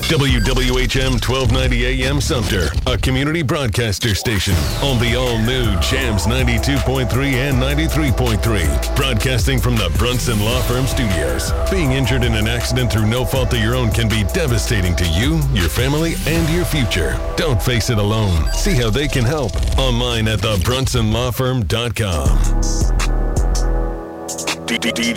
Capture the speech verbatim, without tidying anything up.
W W H M twelve ninety A M Sumter, a community broadcaster station on the all-new Jams ninety-two point three and ninety-three point three. Broadcasting from the Brunson Law Firm Studios. Being injured in an accident through no fault of your own can be devastating to you, your family, and your future. Don't face it alone. See how they can help online at the brunson law firm dot com. D J